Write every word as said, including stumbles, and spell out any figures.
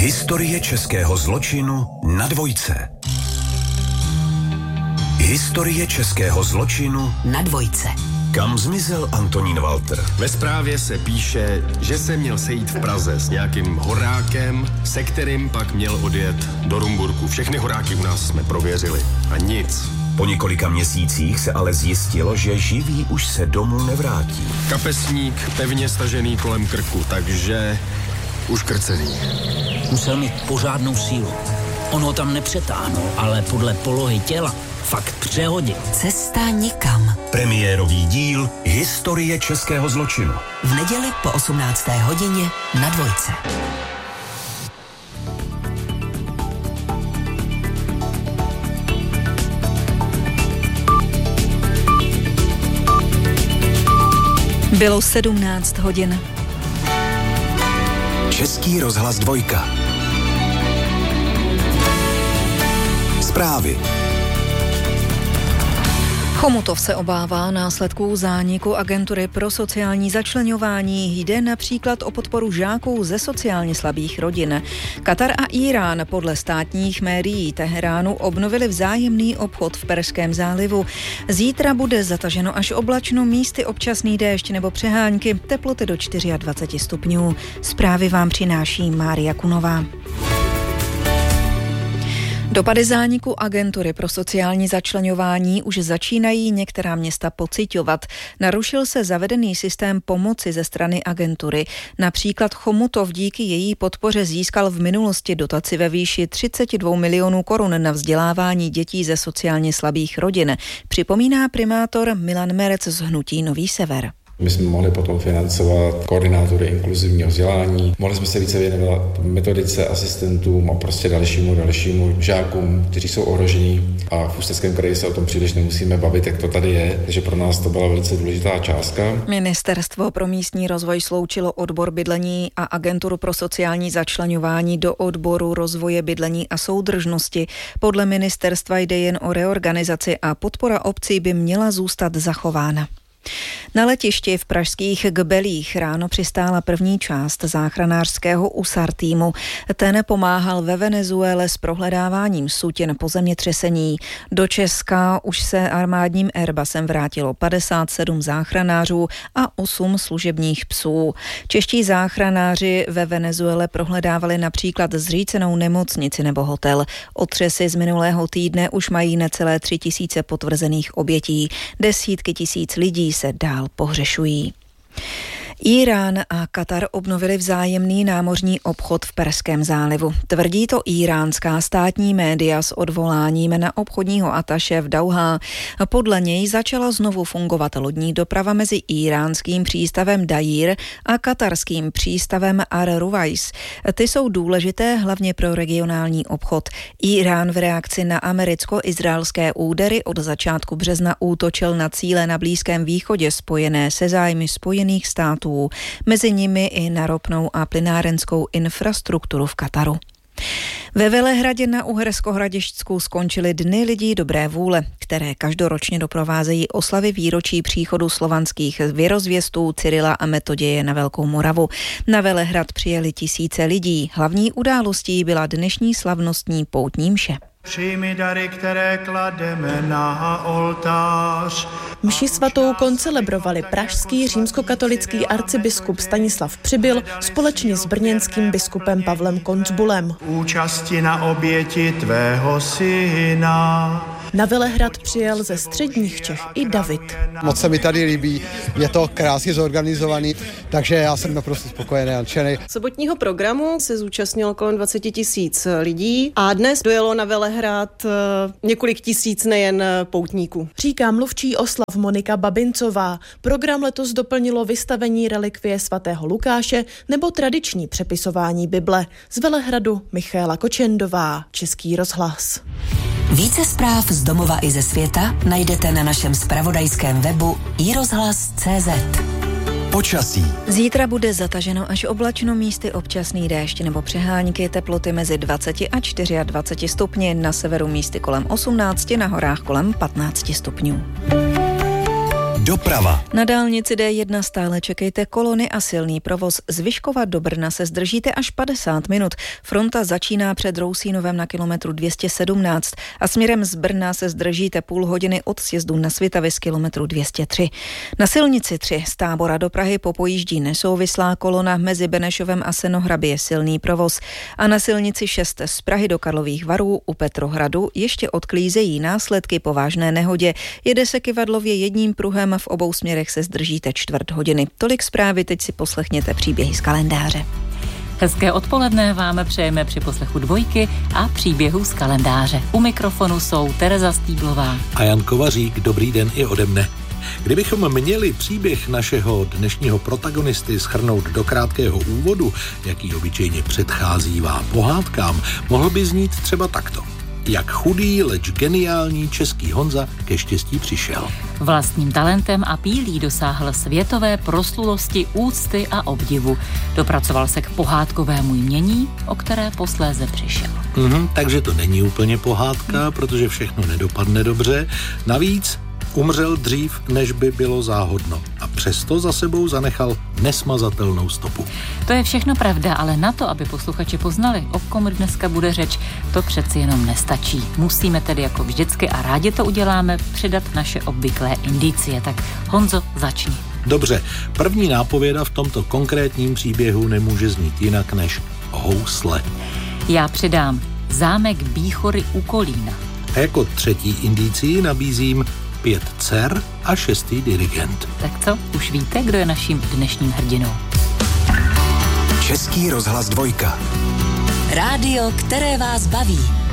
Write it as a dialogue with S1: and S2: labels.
S1: Historie českého zločinu na dvojce. Historie českého zločinu
S2: na dvojce.
S1: Kam zmizel Antonín Walter?
S3: Ve zprávě se píše, že se měl sejít v Praze s nějakým horákem, se kterým pak měl odjet do Rumburku. Všechny horáky u nás jsme prověřili. A nic.
S1: Po několika měsících se ale zjistilo, že živý už se domů nevrátí.
S3: Kapesník pevně stažený kolem krku, takže uškrcený.
S4: Musel mít pořádnou sílu. On ho tam nepřetáhnul, ale podle polohy těla fakt přehodil.
S2: Cesta nikam.
S1: Premiérový díl Historie českého zločinu.
S2: V neděli po osmnácté hodině na dvojce.
S5: Bylo sedmnáct hodin.
S1: Český rozhlas dvojka. Zprávy.
S5: Chomutov se obává následků zániku agentury pro sociální začleňování. Jde například o podporu žáků ze sociálně slabých rodin. Katar a Írán podle státních médií Teheránu obnovili vzájemný obchod v Perském zálivu. Zítra bude zataženo až oblačno, místy občasný déšť nebo přehánky, teploty do dvacet čtyři stupňů. Zprávy vám přináší Mária Kunová. Dopady zániku agentury pro sociální začleňování už začínají některá města pociťovat. Narušil se zavedený systém pomoci ze strany agentury. Například Chomutov díky její podpoře získal v minulosti dotaci ve výši třicet dva milionů korun na vzdělávání dětí ze sociálně slabých rodin. Připomíná primátor Milan Merec z hnutí Nový Sever.
S6: My jsme mohli potom financovat koordinátory inkluzivního vzdělání, mohli jsme se více věnovat metodice, asistentům a prostě dalšímu, dalšímu žákům, kteří jsou ohrožení, a v Ústeckém kraji se o tom příliš nemusíme bavit, jak to tady je, takže pro nás to byla velice důležitá částka.
S5: Ministerstvo pro místní rozvoj sloučilo odbor bydlení a agenturu pro sociální začleňování do odboru rozvoje bydlení a soudržnosti. Podle ministerstva jde jen o reorganizaci a podpora obcí by měla zůstat zachována. Na letišti v pražských Kbelích ráno přistála první část záchranářského U S A R týmu. Ten pomáhal ve Venezuele s prohledáváním sutin po zemětřesení. Do Česka už se armádním Airbusem vrátilo padesát sedm záchranářů a osm služebních psů. Čeští záchranáři ve Venezuele prohledávali například zřícenou nemocnici nebo hotel. Otřesy z minulého týdne už mají necelé tři tisíce potvrzených obětí. Desítky tisíc lidí se dál pohřešují. Irán a Katar obnovili vzájemný námořní obchod v Perském zálivu. Tvrdí to íránská státní média s odvoláním na obchodního ataše v Dauhá. Podle něj začala znovu fungovat lodní doprava mezi iránským přístavem Dajir a katarským přístavem Ar-Ruwais. Ty jsou důležité hlavně pro regionální obchod. Irán v reakci na americko-izraelské údery od začátku března útočil na cíle na Blízkém východě spojené se zájmy Spojených států, mezi nimi i na ropnou a plynárenskou infrastrukturu v Kataru. Ve Velehradě na Uhersko-Hradišťsku skončily Dny lidí dobré vůle, které každoročně doprovázejí oslavy výročí příchodu slovanských věrozvěstů Cyrila a Metoděje na Velkou Moravu. Na Velehrad přijeli tisíce lidí. Hlavní událostí byla dnešní slavnostní poutní mše.
S7: Přijmi dary, které klademe na oltář.
S8: Mši svatou koncelebrovali pražský římskokatolický arcibiskup Stanislav Přibyl společně s brněnským biskupem Pavlem Koncbulem.
S7: Účasti na oběti tvého syna.
S8: Na Velehrad přijel ze středních Čech i David.
S9: Moc se mi tady líbí, je to krásně zorganizovaný, takže já jsem naprosto spokojený a nadšený.
S10: Sobotního programu se zúčastnilo kolem dvacet tisíc lidí a dnes dojelo na Velehrad několik tisíc nejen poutníků.
S8: Říká mluvčí oslav Monika Babincová. Program letos doplnilo vystavení relikvie svatého Lukáše nebo tradiční přepisování Bible. Z Velehradu Michaela Kočendová, Český rozhlas.
S2: Více zpráv z domova i ze světa najdete na našem zpravodajském webu i rozhlas tečka cé zet.
S1: Počasí.
S5: Zítra bude zataženo až oblačno, místy občasný déšť nebo přehánky, teploty mezi dvacet a dvacet čtyři stupni, na severu místy kolem osmnáct, na horách kolem patnáct stupňů.
S1: Doprava.
S5: Na dálnici D jedna stále čekejte kolony a silný provoz. Z Vyškova do Brna se zdržíte až padesát minut. Fronta začíná před Rousínovem na kilometru dvě stě sedmnáct a směrem z Brna se zdržíte půl hodiny od sjezdu na Svitavy z kilometru dvě stě tři. Na silnici tři z Tábora do Prahy popojíždí nesouvislá kolona, mezi Benešovem a Senohrady je silný provoz. A na silnici šest z Prahy do Karlových Varů u Petrohradu ještě odklízejí následky po vážné nehodě. Jede se kyvadlově jedním pruhem, v obou směrech se zdržíte čtvrt hodiny. Tolik zprávy, teď si poslechněte příběhy z kalendáře.
S11: Hezké odpoledne vám přejeme při poslechu Dvojky a příběhů z kalendáře. U mikrofonu jsou Tereza Stýblová
S12: a Jan Kovařík. Dobrý den i ode mne. Kdybychom měli příběh našeho dnešního protagonisty shrnout do krátkého úvodu, jaký obyčejně předcházívá pohádkám, mohl by znít třeba takto. Jak chudý, leč geniální český Honza ke štěstí přišel.
S11: Vlastním talentem a pílí dosáhl světové proslulosti, úcty a obdivu. Dopracoval se k pohádkovému jmění, o které posléze přišel.
S12: Mhm, takže to není úplně pohádka, protože všechno nedopadne dobře. Navíc umřel dřív, než by bylo záhodno. A přesto za sebou zanechal nesmazatelnou stopu.
S11: To je všechno pravda, ale na to, aby posluchači poznali, o kom dneska bude řeč, to přeci jenom nestačí. Musíme tedy jako vždycky a rádi to uděláme, přidat naše obvyklé indicie. Tak Honzo, začni.
S12: Dobře, první nápověda v tomto konkrétním příběhu nemůže znít jinak než housle.
S11: Já přidám zámek Bíchory u Kolína.
S12: A jako třetí indicii nabízím pět dcer a šestý dirigent.
S11: Tak co, už víte, kdo je naším dnešním hrdinou?
S1: Český rozhlas Dvojka.
S2: Rádio, které vás baví.